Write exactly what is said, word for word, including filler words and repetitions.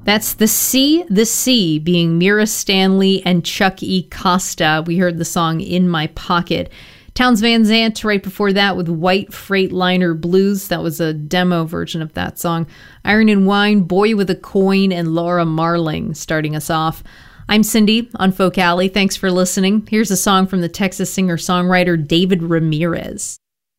That's The Sea, The Sea, being Mira Stanley and Chuck E. Costa. We heard the song In My Pocket. Townes Van Zandt right before that with White Freightliner Blues. That was a demo version of that song. Iron and Wine, Boy with a Coin, and Laura Marling starting us off. I'm Cindy on Folk Alley. Thanks for listening. Here's a song from the Texas singer-songwriter David Ramirez.